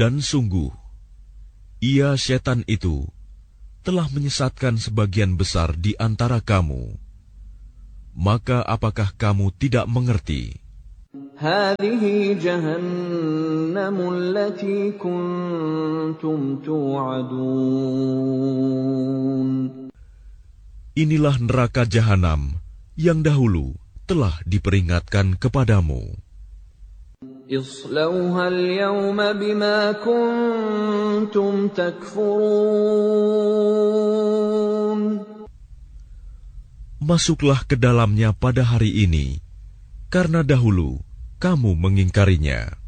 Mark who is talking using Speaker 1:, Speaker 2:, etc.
Speaker 1: Dan sungguh, ia setan itu telah menyesatkan sebagian besar di antara kamu. Maka apakah kamu tidak mengerti?
Speaker 2: هذه جهنم التي كنتم توعدون.
Speaker 1: Inilah neraka jahanam yang dahulu telah diperingatkan kepadamu.
Speaker 2: اصلوها اليوم بما كنتم تكفرون.
Speaker 1: Masuklah ke dalamnya pada hari ini, karena dahulu kamu mengingkarinya.